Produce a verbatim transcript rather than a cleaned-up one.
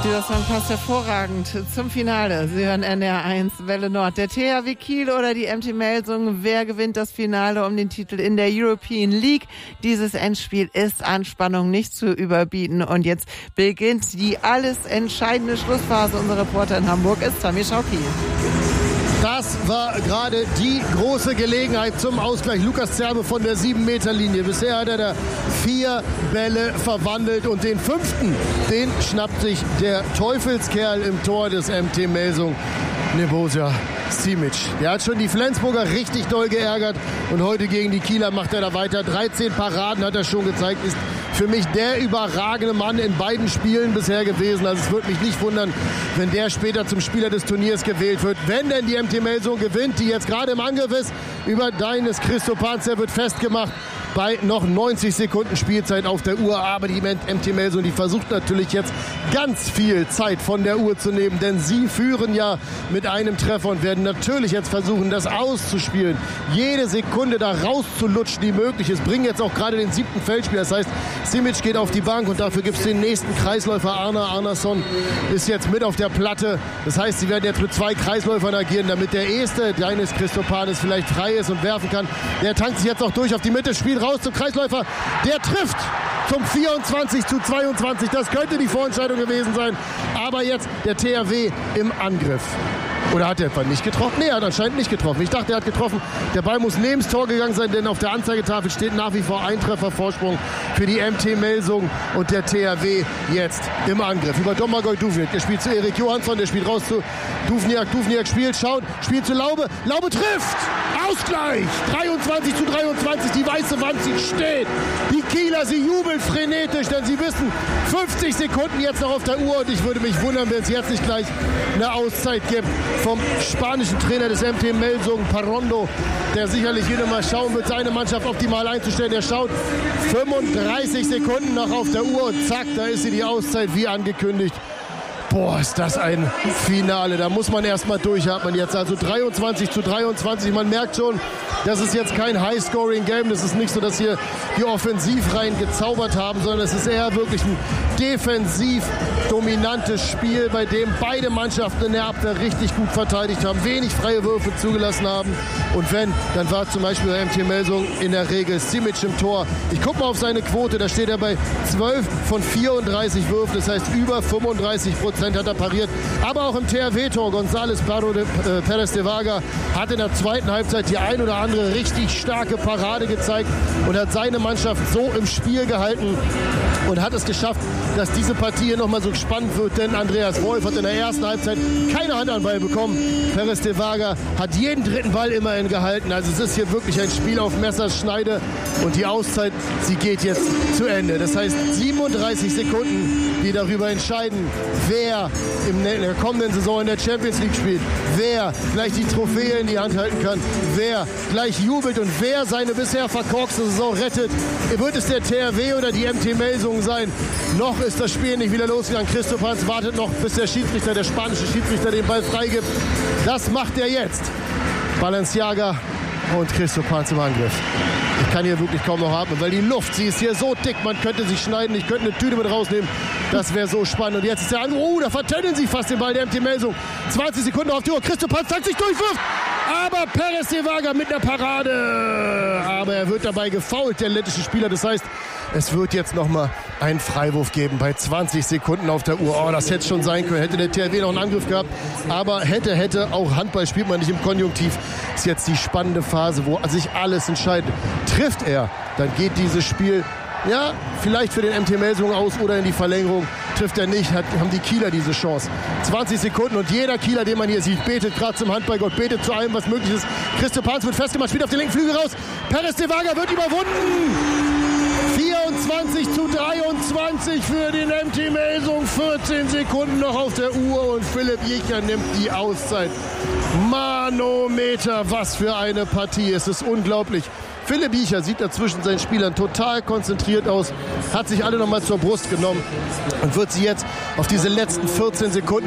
Dieser Song passt hervorragend zum Finale. Sie hören N D R eins Welle Nord. Der T H W Kiel oder die M T Melsungen. Wer gewinnt das Finale um den Titel in der European League? Dieses Endspiel ist an Spannung nicht zu überbieten. Und jetzt beginnt die alles entscheidende Schlussphase. Unser Reporter in Hamburg ist Samir Schauki. Das war gerade die große Gelegenheit zum Ausgleich. Lukas Zerbe von der sieben Meter Linie. Bisher hat er da vier Bälle verwandelt und den fünften, den schnappt sich der Teufelskerl im Tor des M T Melsung, Nebojša Simic. Der hat schon die Flensburger richtig doll geärgert und heute gegen die Kieler macht er da weiter. dreizehn Paraden hat er schon gezeigt, ist für mich der überragende Mann in beiden Spielen bisher gewesen. Also es würde mich nicht wundern, wenn der später zum Spieler des Turniers gewählt wird. Wenn denn die M T Melsung gewinnt, die jetzt gerade im Angriff ist, über Deines Christo Panzer wird festgemacht bei noch neunzig Sekunden Spielzeit auf der Uhr. Aber die M T Melsung, die versucht natürlich jetzt ganz viel Zeit von der Uhr zu nehmen, denn sie führen ja mit einem Treffer und werden natürlich jetzt versuchen, das auszuspielen. Jede Sekunde da rauszulutschen, die möglich ist. Bringen jetzt auch gerade den siebten Feldspieler. Das heißt, Simic geht auf die Bank und dafür gibt es den nächsten Kreisläufer. Arna Arnason ist jetzt mit auf der Platte. Das heißt, sie werden jetzt mit zwei Kreisläufern agieren, damit der erste, Deines Christopanis, vielleicht frei ist und werfen kann. Der tankt sich jetzt auch durch auf die Mitte, spielt raus zum Kreisläufer. Der trifft zum vierundzwanzig zu zweiundzwanzig. Das könnte die Vorentscheidung gewesen sein. Aber jetzt der T H W im Angriff. Oder hat er etwa nicht getroffen? Nee, er hat anscheinend nicht getroffen. Ich dachte, er hat getroffen. Der Ball muss neben das Tor gegangen sein, denn auf der Anzeigetafel steht nach wie vor ein Treffervorsprung für die M T Melsung und der T H W jetzt im Angriff. Über Domagoj Duvniak. Der spielt zu Erik Johansson, der spielt raus zu Duvniak. Duvniak spielt, schaut, spielt zu Laube. Laube trifft! Ausgleich! dreiundzwanzig zu dreiundzwanzig. Die weiße Wand, sie steht. Die Kieler, sie jubeln frenetisch, denn sie wissen, fünfzig Sekunden jetzt noch auf der Uhr und ich würde mich wundern, wenn es jetzt nicht gleich eine Auszeit gibt vom spanischen Trainer des M T Melsung, Parrondo, der sicherlich wieder mal schauen wird, seine Mannschaft optimal einzustellen. Der schaut fünfunddreißig Sekunden noch auf der Uhr und zack, da ist sie, die Auszeit wie angekündigt. Boah, ist das ein Finale. Da muss man erst mal durchatmen jetzt. Also dreiundzwanzig zu dreiundzwanzig. Man merkt schon, das ist jetzt kein High-Scoring-Game. Das ist nicht so, dass hier die Offensivreihen gezaubert haben, sondern es ist eher wirklich ein defensiv dominantes Spiel, bei dem beide Mannschaften in der Abwehr richtig gut verteidigt haben, wenig freie Würfe zugelassen haben. Und wenn, dann war zum Beispiel bei M T Melsung in der Regel Simic im Tor. Ich gucke mal auf seine Quote. Da steht er bei zwölf von vierunddreißig Würfen. Das heißt, über fünfunddreißig Prozent hat er pariert. Aber auch im T H W-Tor, González Pardo de, äh, Pérez de Vaga hat in der zweiten Halbzeit die ein oder andere richtig starke Parade gezeigt und hat seine Mannschaft so im Spiel gehalten und hat es geschafft, dass diese Partie hier nochmal so spannend wird, denn Andreas Wolf hat in der ersten Halbzeit keine Hand an Ball bekommen. Pérez de Vaga hat jeden dritten Ball immerhin gehalten. Also es ist hier wirklich ein Spiel auf Messerschneide und die Auszeit, sie geht jetzt zu Ende. Das heißt siebenunddreißig Sekunden, die darüber entscheiden, wer in der kommenden Saison in der Champions League spielt, wer gleich die Trophäe in die Hand halten kann, wer gleich jubelt und wer seine bisher verkorkste Saison rettet. Wird es der T H W oder die M T Melsung sein? Noch ist das Spiel nicht wieder losgegangen. Christo Panz wartet noch, bis der Schiedsrichter, der spanische Schiedsrichter, den Ball freigibt. Das macht er jetzt. Balenciaga und Christo Panz im Angriff. Ich kann hier wirklich kaum noch atmen, weil die Luft, sie ist hier so dick, man könnte sie schneiden, ich könnte eine Tüte mit rausnehmen. Das wäre so spannend. Und jetzt ist der Angriff, oh, da vertöneln sie fast den Ball, der M T Melsung. zwanzig Sekunden auf die Uhr, Christo Panz zeigt sich durch, wirft. Aber Pérez de Vaga mit einer Parade. Aber er wird dabei gefoult, der lettische Spieler. Das heißt, es wird jetzt nochmal einen Freiwurf geben bei zwanzig Sekunden auf der Uhr. Oh, das hätte schon sein können. Hätte der T H W noch einen Angriff gehabt. Aber hätte, hätte, auch Handball spielt man nicht im Konjunktiv. Ist jetzt die spannende Phase, wo sich alles entscheidet. Trifft er, dann geht dieses Spiel, ja, vielleicht für den M T Melsung aus oder in die Verlängerung. Trifft er nicht, hat, haben die Kieler diese Chance. zwanzig Sekunden und jeder Kieler, den man hier sieht, betet gerade zum Handballgott, betet zu allem, was möglich ist. Christo Panz wird festgemacht, spielt auf den linken Flügel raus. Pérez de Vaga wird überwunden. vierundzwanzig zu dreiundzwanzig für den M T Melsung. vierzehn Sekunden noch auf der Uhr und Philipp Jicher nimmt die Auszeit. Manometer, was für eine Partie. Es ist unglaublich. Philipp Jicher sieht dazwischen seinen Spielern total konzentriert aus, hat sich alle nochmal zur Brust genommen und wird sie jetzt auf diese letzten vierzehn Sekunden